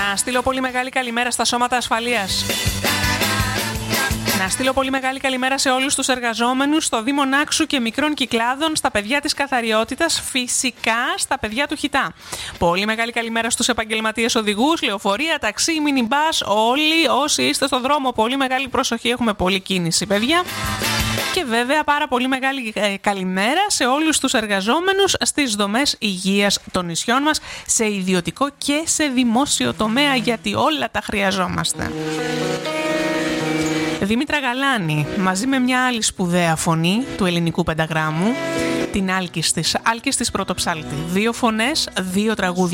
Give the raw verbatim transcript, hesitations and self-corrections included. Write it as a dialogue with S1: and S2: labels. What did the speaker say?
S1: Να στείλω πολύ μεγάλη καλημέρα στα σώματα ασφαλείας. Να στείλω πολύ μεγάλη καλημέρα σε όλους τους εργαζόμενους στο Δήμο Νάξου και μικρών κυκλάδων, στα παιδιά της καθαριότητας, φυσικά στα παιδιά του Χιτά. Πολύ μεγάλη καλημέρα στους επαγγελματίες οδηγούς, λεωφορεία, ταξί, μινιμπάς, όλοι όσοι είστε στο δρόμο. Πολύ μεγάλη προσοχή, έχουμε πολλή κίνηση, παιδιά. Και βέβαια πάρα πολύ μεγάλη ε, καλημέρα σε όλους τους εργαζόμενους στις δομές υγείας των νησιών μας, σε ιδιωτικό και σε δημόσιο τομέα, γιατί όλα τα χρειαζόμαστε. Δήμητρα Γαλάνη, μαζί με μια άλλη σπουδαία φωνή του ελληνικού πενταγράμμου, την Άλκης της, Άλκης της Πρωτοψάλτη. Δύο φωνές, δύο τραγούδια.